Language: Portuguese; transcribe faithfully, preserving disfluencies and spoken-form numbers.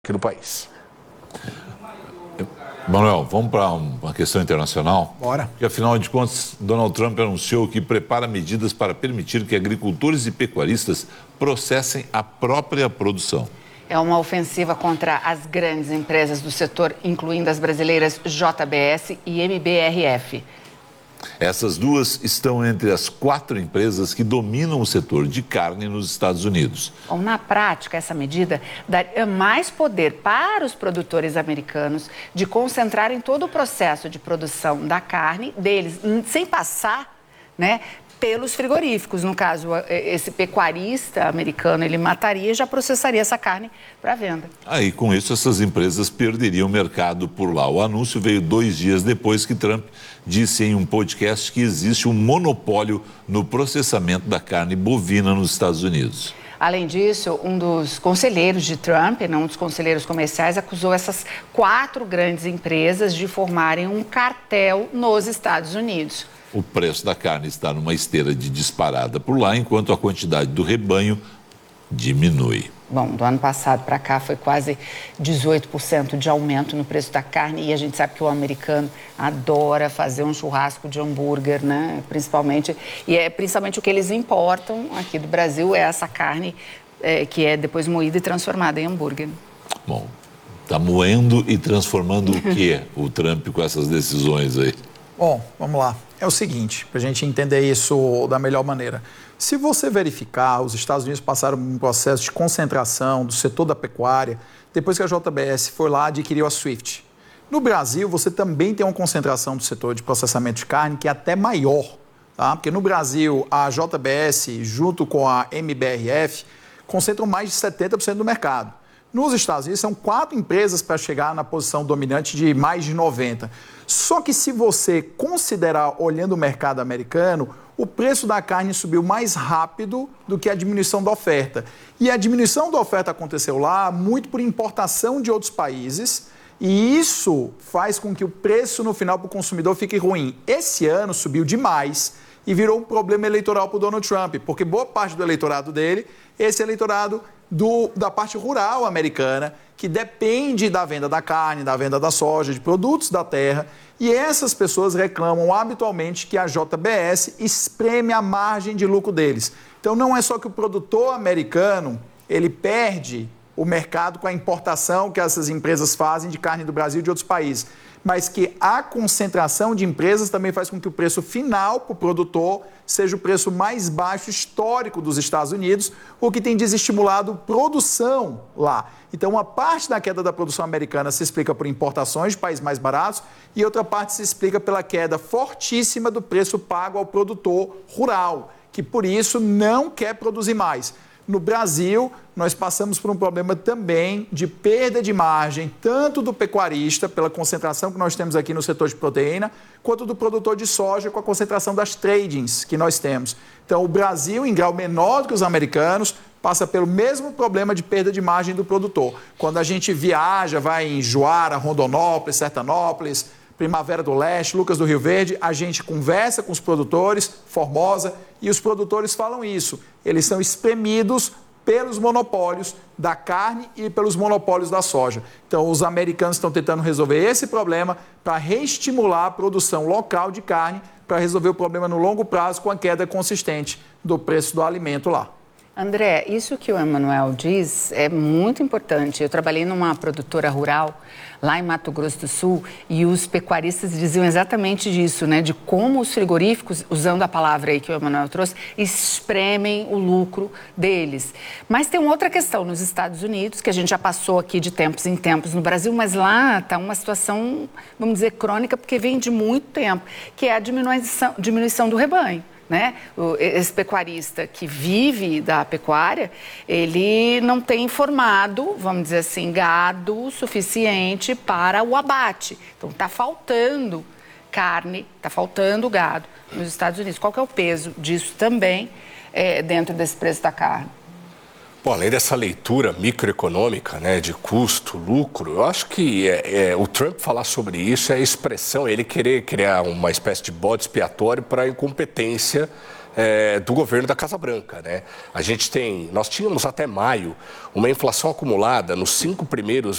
aqui no país. Manuel, vamos para uma questão internacional? Bora. Porque, afinal de contas, Donald Trump anunciou que prepara medidas para permitir que agricultores e pecuaristas processem a própria produção. É uma ofensiva contra as grandes empresas do setor, incluindo as brasileiras J B S e M B R F. Essas duas estão entre as quatro empresas que dominam o setor de carne nos Estados Unidos. Bom, na prática, essa medida daria mais poder para os produtores americanos de concentrarem todo o processo de produção da carne deles, sem passar, né, pelos frigoríficos. No caso, esse pecuarista americano, ele mataria e já processaria essa carne para venda. Aí, com isso, essas empresas perderiam o mercado por lá. O anúncio veio dois dias depois que Trump disse em um podcast que existe um monopólio no processamento da carne bovina nos Estados Unidos. Além disso, um dos conselheiros de Trump, um dos conselheiros comerciais, acusou essas quatro grandes empresas de formarem um cartel nos Estados Unidos. O preço da carne está numa esteira de disparada por lá, enquanto a quantidade do rebanho diminui. Bom, do ano passado para cá foi quase dezoito por cento de aumento no preço da carne e a gente sabe que o americano adora fazer um churrasco de hambúrguer, né? Principalmente, e é principalmente o que eles importam aqui do Brasil é essa carne é, que é depois moída e transformada em hambúrguer. Bom, está moendo e transformando o quê, o Trump, com essas decisões aí? Bom, vamos lá. É o seguinte, para a gente entender isso da melhor maneira. Se você verificar, os Estados Unidos passaram por um processo de concentração do setor da pecuária, depois que a J B S foi lá e adquiriu a Swift. No Brasil, você também tem uma concentração do setor de processamento de carne que é até maior, tá? Porque no Brasil, a J B S, junto com a M B R F, concentram mais de setenta por cento do mercado. Nos Estados Unidos, são quatro empresas para chegar na posição dominante de mais de noventa por cento. Só que se você considerar, olhando o mercado americano, o preço da carne subiu mais rápido do que a diminuição da oferta. E a diminuição da oferta aconteceu lá muito por importação de outros países, e isso faz com que o preço no final para o consumidor fique ruim. Esse ano subiu demais e virou um problema eleitoral para o Donald Trump, porque boa parte do eleitorado dele, esse eleitorado do, da parte rural americana, que depende da venda da carne, da venda da soja, de produtos da terra, e essas pessoas reclamam habitualmente que a J B S espreme a margem de lucro deles. Então não é só que o produtor americano, ele perde o mercado com a importação que essas empresas fazem de carne do Brasil e de outros países, mas que a concentração de empresas também faz com que o preço final para o produtor seja o preço mais baixo histórico dos Estados Unidos, o que tem desestimulado produção lá. Então, uma parte da queda da produção americana se explica por importações de países mais baratos e outra parte se explica pela queda fortíssima do preço pago ao produtor rural, que por isso não quer produzir mais. No Brasil, nós passamos por um problema também de perda de margem, tanto do pecuarista, pela concentração que nós temos aqui no setor de proteína, quanto do produtor de soja, com a concentração das tradings que nós temos. Então, o Brasil, em grau menor do que os americanos, passa pelo mesmo problema de perda de margem do produtor. Quando a gente viaja, vai em Juara, Rondonópolis, Sertanópolis, Primavera do Leste, Lucas do Rio Verde, a gente conversa com os produtores, Formosa, e os produtores falam isso. Eles são espremidos pelos monopólios da carne e pelos monopólios da soja. Então, os americanos estão tentando resolver esse problema para reestimular a produção local de carne, para resolver o problema no longo prazo com a queda consistente do preço do alimento lá. André, isso que o Emanuel diz é muito importante. Eu trabalhei numa produtora rural lá em Mato Grosso do Sul e os pecuaristas diziam exatamente disso, né? De como os frigoríficos, usando a palavra aí que o Emanuel trouxe, espremem o lucro deles. Mas tem uma outra questão nos Estados Unidos, que a gente já passou aqui de tempos em tempos no Brasil, mas lá está uma situação, vamos dizer, crônica, porque vem de muito tempo, que é a diminuição, diminuição do rebanho. Né? Esse pecuarista que vive da pecuária, ele não tem formado, vamos dizer assim, gado suficiente para o abate. Então, está faltando carne, está faltando gado nos Estados Unidos. Qual que é o peso disso também é, dentro desse preço da carne? Bom, além dessa leitura microeconômica, né, de custo, lucro, eu acho que é, é, o Trump falar sobre isso é expressão, ele querer criar uma espécie de bode expiatório para a incompetência é, do governo da Casa Branca, né? A gente tem, nós tínhamos até maio uma inflação acumulada nos cinco primeiros